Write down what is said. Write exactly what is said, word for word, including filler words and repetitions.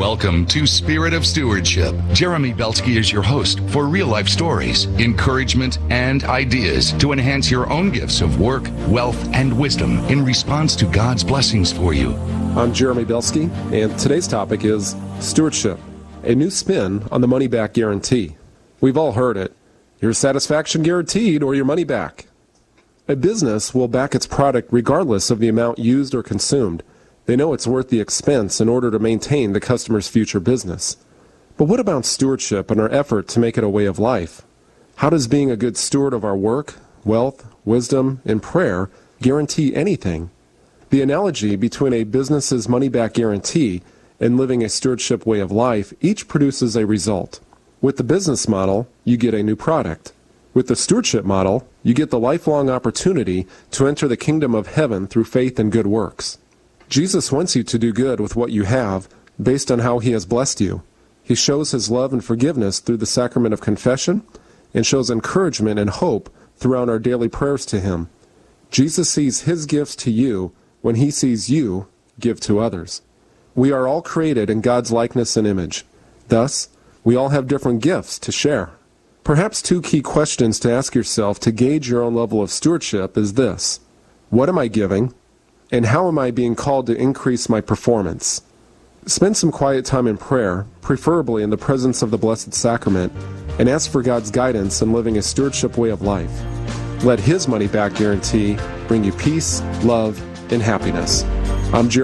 Welcome to Spirit of Stewardship. Jeremy Belsky is your host for real-life stories, encouragement, and ideas to enhance your own gifts of work, wealth, and wisdom in response to God's blessings for you. I'm Jeremy Belsky, and today's topic is stewardship, a new spin on the money-back guarantee. We've all heard it. Your satisfaction guaranteed or your money back. A business will back its product regardless of the amount used or consumed. They know it's worth the expense in order to maintain the customer's future business. But what about stewardship and our effort to make it a way of life? How does being a good steward of our work, wealth, wisdom, and prayer guarantee anything? The analogy between a business's money-back guarantee and living a stewardship way of life each produces a result. With the business model, you get a new product. With the stewardship model, you get the lifelong opportunity to enter the kingdom of heaven through faith and good works. Jesus wants you to do good with what you have based on how he has blessed you. He shows his love and forgiveness through the sacrament of confession and shows encouragement and hope throughout our daily prayers to him. Jesus sees his gifts to you when he sees you give to others. We are all created in God's likeness and image. Thus, we all have different gifts to share. Perhaps two key questions to ask yourself to gauge your own level of stewardship is this: what am I giving? And how am I being called to increase my performance? Spend some quiet time in prayer, preferably in the presence of the Blessed Sacrament, and ask for God's guidance in living a stewardship way of life. Let his money-back guarantee bring you peace, love, and happiness. I'm Jeremy.